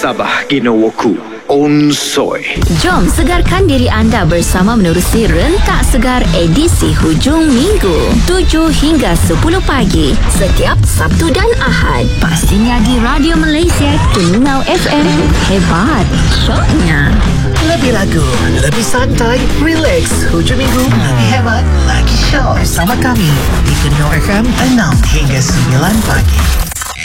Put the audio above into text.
Sabah Kinawaku Onsoy. Jom segarkan diri anda bersama menerusi Rentak Segar edisi hujung minggu 7 hingga 10 pagi setiap Sabtu dan Ahad. Pastinya di Radio Malaysia Tengau FM. Hebat syoknya. Lebih lagu, lebih santai, relax. Hujung minggu lebih hebat, lagi show. Bersama kami di Tengau FM 6 hingga 9 pagi.